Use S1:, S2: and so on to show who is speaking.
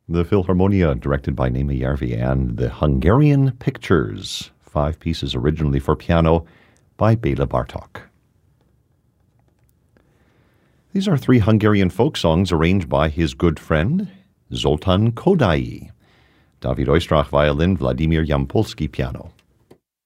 S1: The Philharmonia, directed by Németh Järvi, and the Hungarian Pictures, 5 pieces originally for piano by Béla Bartók. These are 3 Hungarian folk songs arranged by his good friend, Zoltán Kodály. Dávid Oistrakh, violin, Vladimir Yampolsky, piano.